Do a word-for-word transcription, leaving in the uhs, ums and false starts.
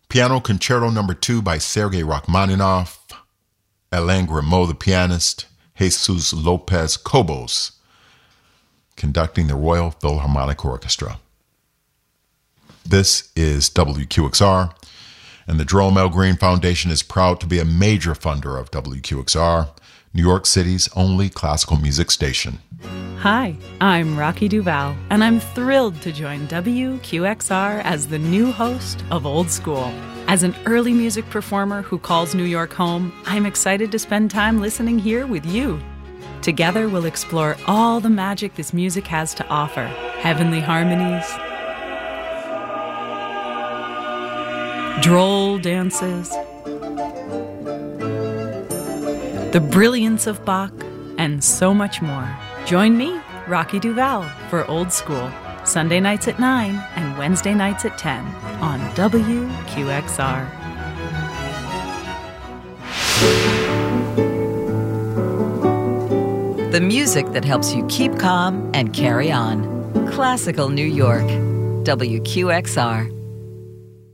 Piano Concerto Number two by Sergei Rachmaninoff, Alain Grimaud, the pianist, Jesus Lopez Cobos, conducting the Royal Philharmonic Orchestra. This is W Q X R, and the Jerome L. Green Foundation is proud to be a major funder of W Q X R, New York City's only classical music station. Hi, I'm Rocky Duval, and I'm thrilled to join W Q X R as the new host of Old School. As an early music performer who calls New York home, I'm excited to spend time listening here with you. Together, we'll explore all the magic this music has to offer. Heavenly harmonies, droll dances, the brilliance of Bach, and so much more. Join me, Rocky Duval, for Old School, Sunday nights at nine and Wednesday nights at ten on W Q X R. The music that helps you keep calm and carry on. Classical New York, W Q X R.